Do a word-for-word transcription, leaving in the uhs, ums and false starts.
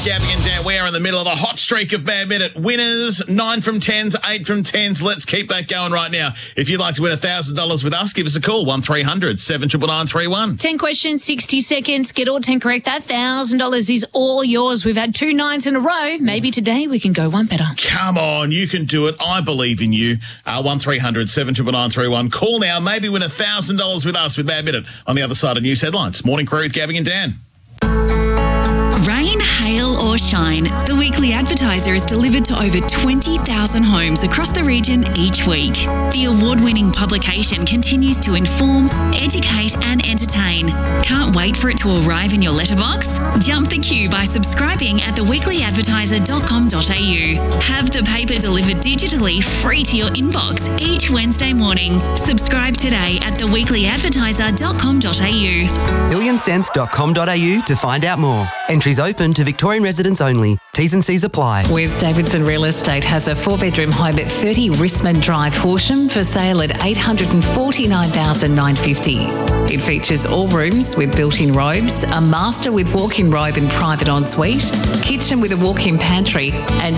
Gabby and Dan, we are in the middle of a hot streak of Bad Minute winners. Nine from tens, eight from tens. Let's keep that going right now. If you'd like to win one thousand dollars with us, give us a call, one three hundred seven nine nine three one. ten questions, sixty seconds. Get all ten correct. That one thousand dollars is all yours. We've had two nines in a row. Maybe today we can go one better. Come on, you can do it. I believe in you. Uh, one three hundred seven nine nine three one. Call now. Maybe win one thousand dollars with us with Bad Minute. On the other side of news headlines. Morning Crew with Gabby and Dan. Rain, hail or shine, the Weekly Advertiser is delivered to over twenty thousand homes across the region each week. The award-winning publication continues to inform, educate and entertain. Can't wait for it to arrive in your letterbox? Jump the queue by subscribing at the weekly advertiser dot com dot a u. Have the paper delivered digitally free to your inbox each Wednesday morning. Subscribe today at the weekly advertiser dot com dot a u. million sense dot com dot a u to find out more. Entries open to Victorian residents only. T's and C's apply. Wes Davidson Real Estate has a four-bedroom home at thirty Risman Drive, Horsham, for sale at eight hundred forty-nine thousand nine hundred fifty dollars. It features all rooms with built-in robes, a master with walk-in robe and private ensuite, kitchen with a walk-in pantry, and